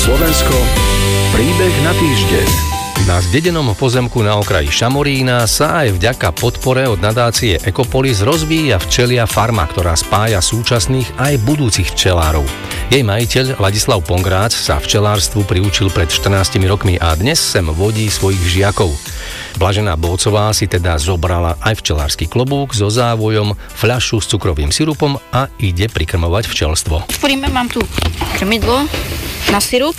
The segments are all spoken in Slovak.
Slovensko, príbeh na týždeň. Na zdedenom pozemku na okraji Šamorína sa aj vďaka podpore od nadácie Ekopolis rozvíja včelia farma, ktorá spája súčasných aj budúcich včelárov. Jej majiteľ Ladislav Pongrác sa včelárstvu priučil pred 14 rokmi a dnes sem vodí svojich žiakov. Blažená Bócová si teda zobrala aj včelársky klobúk so závojom, fľašu s cukrovým sirupom a ide prikrmovať včelstvo. V príme mám tu krmidlo na sirup.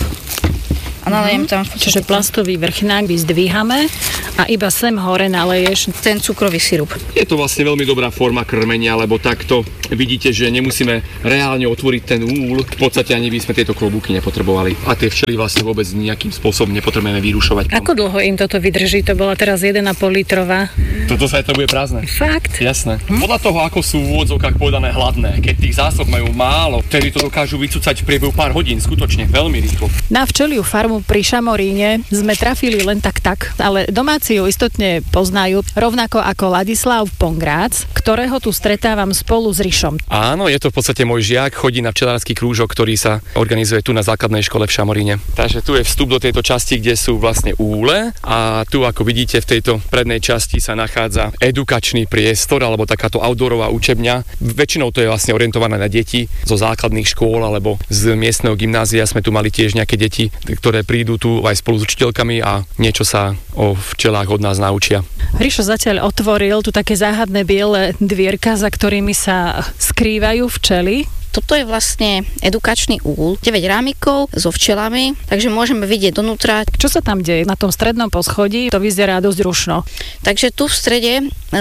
A nalejem tam... Čiže plastový vrchnák vyzdvíhame a iba sem hore naleješ ten cukrový sirup. Je to vlastne veľmi dobrá forma krmenia, lebo takto vidíte, že nemusíme reálne otvoriť ten úl. V podstate ani by sme tieto klobúky nepotrebovali. A tie včely vlastne vôbec nejakým spôsobom nepotrebujeme vyrušovať. Ako dlho im toto vydrží? To bola teraz 1,5 litrová. Toto sa to bude prázdne. Fakt? Jasné. Podľa toho, ako sú v úvodzovkách povedané hladné, keď tých zásob majú málo, vtedy to dokážu vycúcať v priebehu pár hodín, skutočne veľmi rýchlo. Na včeliu farmu pri Šamoríne sme trafili len tak, ale domáci ju istotne poznajú, rovnako ako Ladislav Pongrác, ktorého tu stretávam spolu s Rišom. Áno, je to v podstate môj žiak, chodí na včelársky krúžok, ktorý sa organizuje tu na základnej škole v Šamoríne. Takže tu je vstup do tejto časti, kde sú vlastne úle a tu, ako vidíte, v tejto prednej časti sa nachádza edukačný priestor alebo takáto outdoorová učebňa. Väčšinou to je vlastne orientované na deti zo základných škôl alebo z miestneho gymnázia. Sme tu mali tiež nejaké deti, ktoré prídu tu aj spolu s učiteľkami a niečo sa o včelách od nás naučia. Rišo zatiaľ otvoril tu také záhadné biele dvierka, za ktorými sa skrývajú včely. Toto je vlastne edukačný úl, 9 rámikov so včelami, takže môžeme vidieť donútra. Čo sa tam deje? Na tom strednom poschodí to vyzerá dosť rušno. Takže tu v strede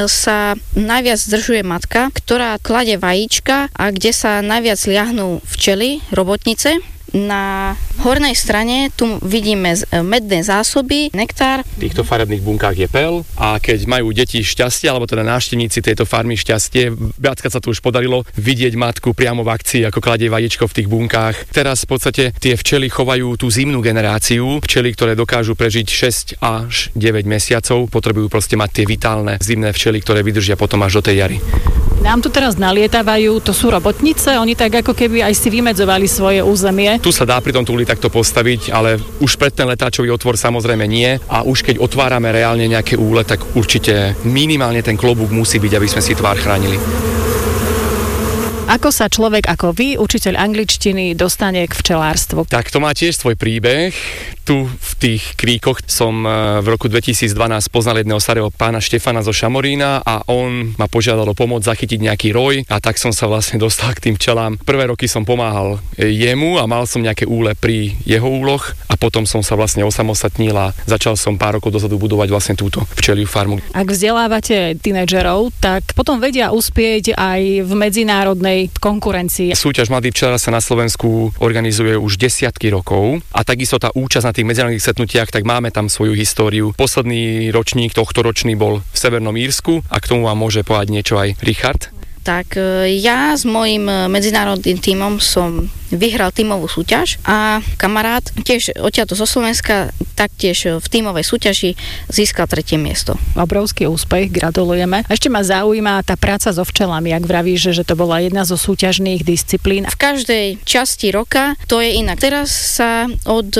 sa najviac zdržuje matka, ktorá klade vajíčka a kde sa najviac liahnú včely, robotnice. Na hornej strane tu vidíme medné zásoby, nektár. V týchto farebných bunkách je pel a keď majú deti šťastie, alebo teda návštevníci tejto farmy šťastie, viackrát sa tu už podarilo vidieť matku priamo v akcii, ako kladie vajíčko v tých bunkách. Teraz v podstate tie včely chovajú tú zimnú generáciu. Včely, ktoré dokážu prežiť 6 až 9 mesiacov, potrebujú proste mať tie vitálne zimné včely, ktoré vydržia potom až do tej jary. Nám tu teraz nalietavajú, to sú robotnice, oni tak ako keby aj si vymedzovali svoje územie. Tu sa dá pri tom túli takto postaviť, ale už pred ten letáčový otvor samozrejme nie a už keď otvárame reálne nejaké úle, tak určite minimálne ten klobúk musí byť, aby sme si tvár chránili. Ako sa človek ako vy, učiteľ angličtiny, dostane k včelárstvu? Tak to má tiež svoj príbeh. Tu v tých kríkoch som v roku 2012 poznal jedného starého pána Štefana zo Šamorína a on ma požiadal o pomoc zachytiť nejaký roj a tak som sa vlastne dostal k tým včelám. Prvé roky som pomáhal jemu a mal som nejaké úle pri jeho úloh a potom som sa vlastne osamostatnil a začal som pár rokov dozadu budovať vlastne túto včeliu farmu. Ak vzdelávate tínedžerov, tak potom vedia uspieť aj v medzinárodnej konkurencii. Súťaž Mladý včelár sa na Slovensku organizuje už desiatky rokov a takisto tá účasť na tých medzinárodných stretnutiach, tak máme tam svoju históriu. Posledný ročník, tohtoročný bol v Severnom Írsku a k tomu vám môže povedať niečo aj Richard. Tak ja s mojím medzinárodným tímom som vyhral tímovú súťaž a kamarát tiež odtiaľto zo Slovenska taktiež v tímovej súťaži získal 3. miesto. Obrovský úspech, gratulujeme. Ešte ma zaujíma tá práca so včelami, ak vravíš, že to bola jedna zo súťažných disciplín. V každej časti roka to je inak. Teraz sa od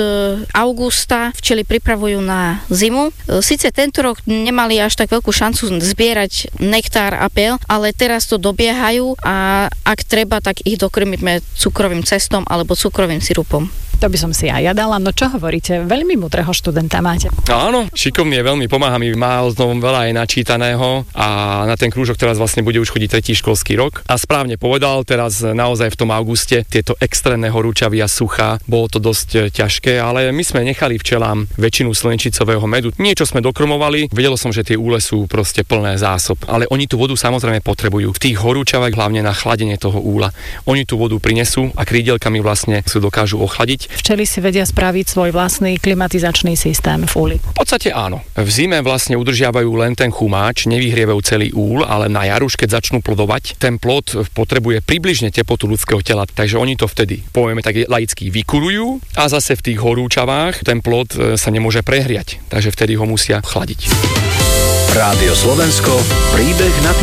augusta včely pripravujú na zimu. Sice tento rok nemali až tak veľkú šancu zbierať nektár a pel, ale teraz to dobiehajú a ak treba, tak ich dokrmíme cukrovým cestom alebo cukrovým sirupom. To by som si aj ja dala. No čo hovoríte? Veľmi múdreho študenta máte. Áno, šikovný je, veľmi pomáha mi, má o tom veľa aj načítaného a na ten krúžok teraz vlastne bude už chodiť 3. školský rok. A správne povedal, teraz naozaj v tom auguste tieto extrémne horúčavy a suchá, bolo to dosť ťažké, ale my sme nechali včelám väčšinu slnečicového medu. Niečo sme dokrmovali, vedel som, že tie úle sú proste plné zásob, ale oni tú vodu samozrejme potrebujú. V tých horúčavách hlavne na chladenie toho úla. Oni tú vodu prinesú a krídelkami vlastne sa dokážu ochladiť. Včely si vedia spraviť svoj vlastný klimatizačný systém v úli. V podstate áno. V zime vlastne udržiavajú len ten chumáč, nevyhrievajú celý úl, ale na jar už keď začnú plodovať, ten plod potrebuje približne teplotu ľudského tela, takže oni to vtedy, povieme tak laicky, vykurujú a zase v tých horúčavách ten plod sa nemôže prehriať, takže vtedy ho musia chladiť. Rádio Slovensko, príbeh na